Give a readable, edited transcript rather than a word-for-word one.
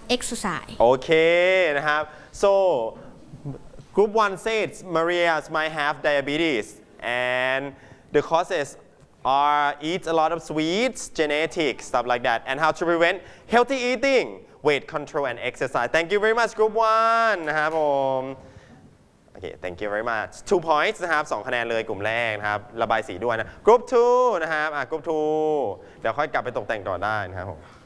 exercise โอเคนะครับ so group 1 says Maria might have diabetes and the causes are eat a lot of sweets, genetics, stuff like that, and how to prevent healthy eating, weight control, and exercise. Thank you very much, Group 1 นะครับผมโอเค thank you very much 2 points นะครับ2คะแนนเลยกลุ่มแรกนะครับระบายสีด้วยนะ Group 2 นะครับGroup 2 เดี๋ยวค่อยกลับไปตกแต่งต่อได้นะครับผม